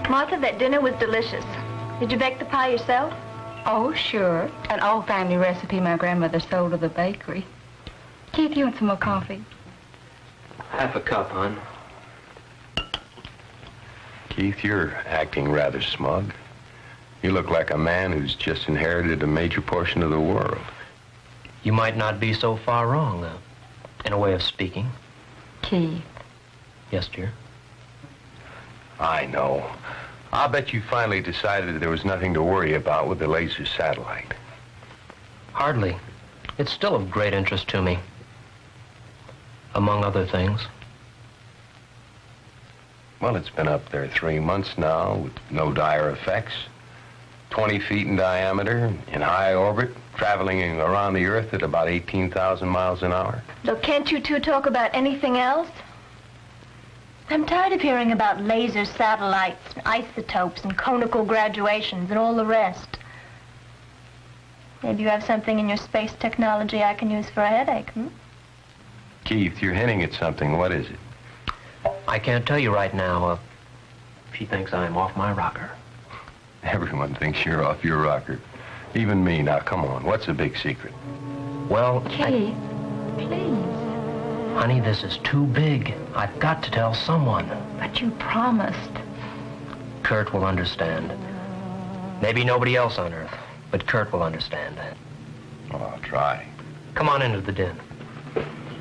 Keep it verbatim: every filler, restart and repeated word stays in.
Martha, that dinner was delicious. Did you bake the pie yourself? Oh, sure. An old family recipe my grandmother sold to the bakery. Keith, you want some more coffee? Half a cup, hon. Keith, you're acting rather smug. You look like a man who's just inherited a major portion of the world. You might not be so far wrong, uh, in a way of speaking. Keith. Yes, dear? I know. I'll bet you finally decided that there was nothing to worry about with the laser satellite. Hardly. It's still of great interest to me. Among other things. Well, it's been up there three months now with no dire effects. twenty feet in diameter, in high orbit, traveling around the Earth at about eighteen thousand miles an hour. Look, can't you two talk about anything else? I'm tired of hearing about laser satellites, and isotopes, and conical graduations, and all the rest. Maybe you have something in your space technology I can use for a headache, hmm? Keith, you're hinting at something. What is it? I can't tell you right now. Uh, she thinks I'm off my rocker. Everyone thinks you're off your rocker. Even me. Now, come on. What's the big secret? Well, Keith, I... please. Honey, this is too big. I've got to tell someone. But you promised. Kurt will understand. Maybe nobody else on Earth, but Kurt will understand that. Well, I'll try. Come on into the den.